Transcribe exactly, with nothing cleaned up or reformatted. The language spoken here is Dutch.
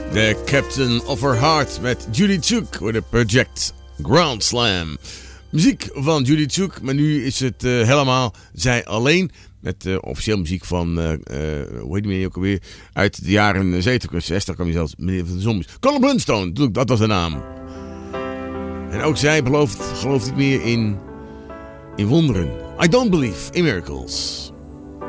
The Captain of Her Heart met Judy Took with a Project Ground Slam. Muziek van Judy Took, maar nu is het uh, helemaal zij alleen. Met uh, officieel muziek van, uh, uh, hoe heet die meneer ook alweer, uit de jaren zeventig, zestig kwam hij zelfs, meneer van de Zombies. Colin Blunstone, dat was de naam. En ook zij belooft, gelooft niet meer in, in wonderen. I don't believe in miracles.